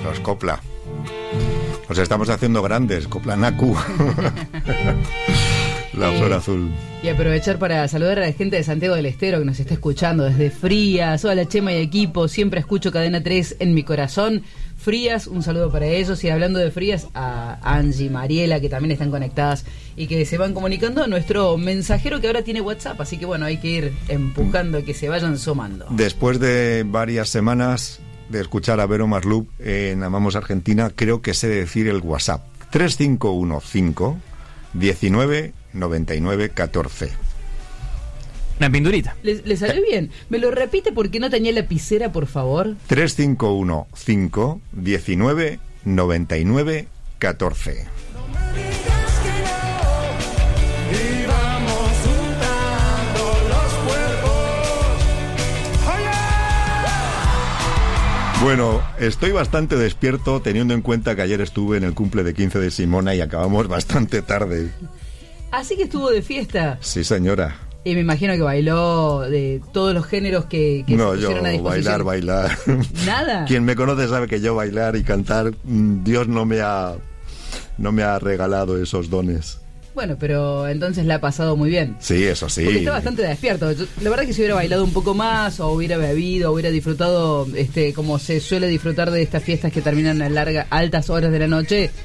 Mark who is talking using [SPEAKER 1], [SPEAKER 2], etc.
[SPEAKER 1] Los Copla. Nos estamos haciendo grandes, Copla Naku. La flor azul.
[SPEAKER 2] Y aprovechar para saludar a la gente de Santiago del Estero que nos está escuchando desde Frías. Hola Chema y equipo, siempre escucho Cadena 3 en mi corazón. Frías, un saludo para ellos. Y hablando de Frías, a Angie, Mariela, que también están conectadas y que se van comunicando a nuestro mensajero que ahora tiene WhatsApp. Así que bueno, hay que ir empujando, que se vayan sumando.
[SPEAKER 1] Después de varias semanas de escuchar a Vero Maslup en Amamos Argentina, creo que sé decir el WhatsApp. 3515 19 99 14.
[SPEAKER 3] Una pinturita.
[SPEAKER 2] ¿Le salió bien? ¿Me lo repite porque no tenía lapicera, por favor?
[SPEAKER 1] 3515 19 99 14. Bueno, estoy bastante despierto teniendo en cuenta que ayer estuve en el cumple de 15 de Simona y acabamos bastante tarde.
[SPEAKER 2] Así que estuvo de fiesta.
[SPEAKER 1] Sí, señora.
[SPEAKER 2] Y me imagino que bailó de todos los géneros que
[SPEAKER 1] no,
[SPEAKER 2] se pusieron a disposición.
[SPEAKER 1] Bailar.
[SPEAKER 2] ¿Nada?
[SPEAKER 1] Quien me conoce sabe que yo bailar y cantar, Dios no me ha regalado esos dones.
[SPEAKER 2] Bueno, pero entonces la ha pasado muy bien.
[SPEAKER 1] Sí, eso sí.
[SPEAKER 2] Porque está bastante despierto. La verdad que si hubiera bailado un poco más, o hubiera bebido, o hubiera disfrutado como se suele disfrutar de estas fiestas que terminan a altas horas de la noche,